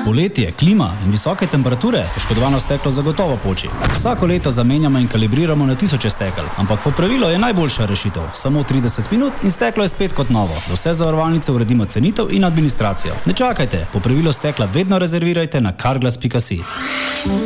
Poletje, klima in visoke temperature, poškodovano steklo zagotovo poči. Vsako leto zamenjamo in kalibriramo na tisoče stekel, ampak popravilo je najboljša rešitev. Samo 30 minut in steklo je spet kot novo. Za vse zavarovalnice uredimo cenitev in administracijo. Ne čakajte, popravilo stekla vedno rezervirajte na carglass.si.